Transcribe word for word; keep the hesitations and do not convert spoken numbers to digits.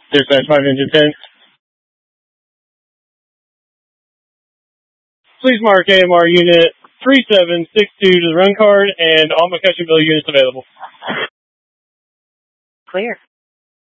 Dispatch five engine ten. Please mark A M R unit three seven six two to the run card and all McCutcheonville units available. Clear.